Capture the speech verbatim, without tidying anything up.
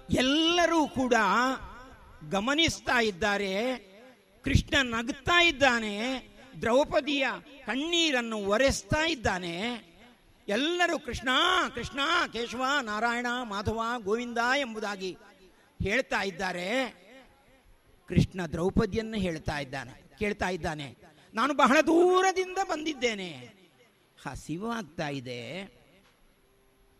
ಎಲ್ಲರೂ ಕೂಡ ಗಮನಿಸ್ತಾ ಇದ್ದಾರೆ. ಕೃಷ್ಣ ನಗ್ತಾ ಇದ್ದಾನೆ, ದ್ರೌಪದಿಯ ಕಣ್ಣೀರನ್ನು ಒರೆಸ್ತಾ ಇದ್ದಾನೆ. ಎಲ್ಲರೂ ಕೃಷ್ಣ ಕೃಷ್ಣ ಕೇಶವ ನಾರಾಯಣ ಮಾಧವ ಗೋವಿಂದ ಎಂಬುದಾಗಿ ಹೇಳ್ತಾ ಇದ್ದಾರೆ. ಕೃಷ್ಣ ದ್ರೌಪದಿಯನ್ನು ಹೇಳ್ತಾ ಇದ್ದಾನೆ ಕೇಳ್ತಾ ಇದ್ದಾನೆ, ನಾನು ಬಹಳ ದೂರದಿಂದ ಬಂದಿದ್ದೇನೆ, ಹಸಿವಾಗ್ತಾ ಇದೆ,